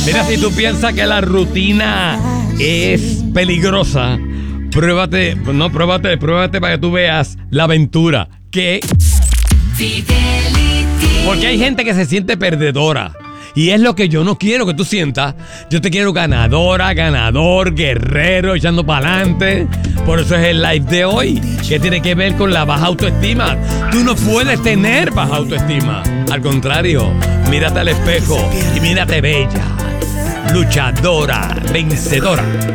Mira, si tú piensas que la rutina es peligrosa, pruébate para que tú veas la aventura. Porque hay gente que se siente perdedora. Y es lo que yo no quiero que tú sientas. Yo te quiero ganadora, ganador, guerrero, echando para adelante. Por eso es el live de hoy, que tiene que ver con la baja autoestima. Tú no puedes tener baja autoestima. Al contrario, mírate al espejo y mírate bella, luchadora, vencedora.